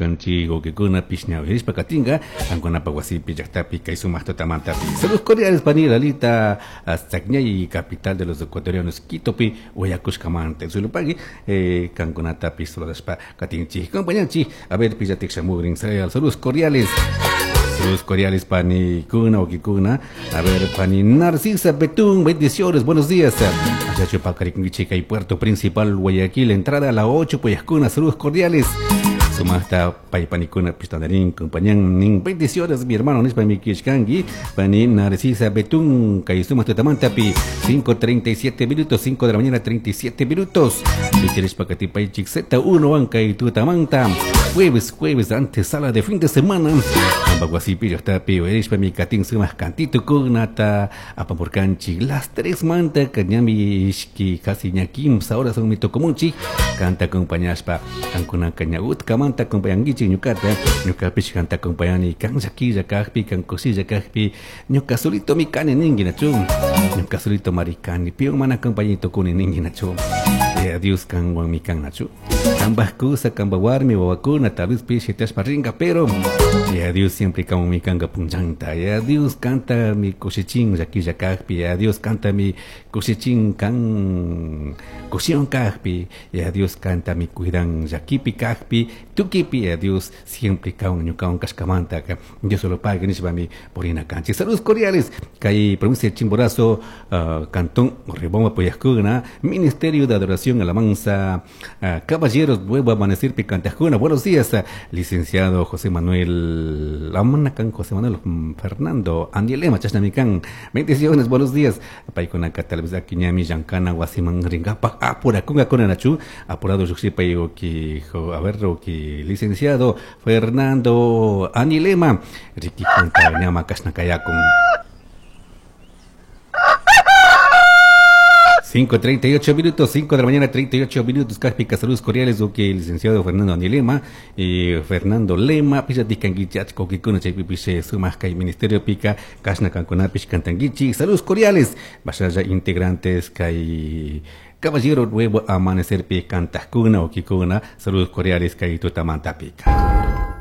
canchigo que kuna pisña veris pakatinga angkona pawasipi yaktapi kay sumahto tamantapi. Saludos cordiales pani Lalita Astagñay, capital de los ecuatorianos, Quitopi, Huayacushcamante, Zulupagi, Canconata Pistolas pa Katinchi, compañanchi, a ver pillatik shamurin, saludos cordiales. Saludos cordiales pani Kuna o Kikuna. A ver, pani Narcisa Betún, bendiciones, buenos días. Ayacho Pacariquichica y Puerto Principal, Guayaquil, entrada a la 8, Puyascuna, saludos cordiales. Sumasta pai panicuna pistonarín compañán bendiciones mi hermano Nispa Mikishkangi pani Narcisa Betún kay sumasta tamantapi 5:37 minutos 5 de la mañana 37 minutos Picheres Pacati pai Z1 ankay tu tamanta jueves antesala de fin de semana Ambaguasipi Yaktapi Erispa Mikatin sumas cantito kunata apamurcanchi las 3 manta kanyami ishki casi ñakim ahora son mi tocomuchi canta compañaspa kankuna kanyagut manta compañan gichi ñukata ñukapish kanta compañani kan yakilla kahpi kan cosilla kahpi ñuka solito mi kane ningi nachu ñuka solito maricani pio mana compañito kuni ningi nachu adiós kan wan mi kan nachu kan bascusa kan bawarmi wawakuna tal vez pishi tasparinga pero adiós siempre kan mi kanga punjanta adiós canta mi cosichin yakilla kahpi adiós canta mi cosichin kan cosión kahpi adiós canta mi cuidan yakipi kahpi tukipi adiós siempre kaun ñukaun kaskamanta yo solo pague ni mi porina canchi saludos cordiales kay provincia de Chimborazo cantón Riboma Poyascuna Ministerio de Adoración Alabanza Caballeros Nuevo Amanecer Picantajuna buenos días licenciado José Manuel Amanacan José Manuel Fernando Andielema Chasnamican bendiciones buenos días paiconaka tal vez aquí ñami yancana guasiman ringapa apura kunga konanachu apurado yuxipa ki a ver que licenciado Fernando Anilema Ricky Conta Ñama Kasnakayakun 5:38 minutos 5 de la mañana 38 minutos Caspica saludos cordiales o que licenciado Fernando Anilema y Fernando Lema pisa dikangichach kokikuna chaypipiche sumas kay ministerio pica Kasnakankunapish kantangichi saludos cordiales basaya integrantes kay Caballero Nuevo Amanecer Picantajcuna o Kikuna saludos cordiales kay Tutamantapica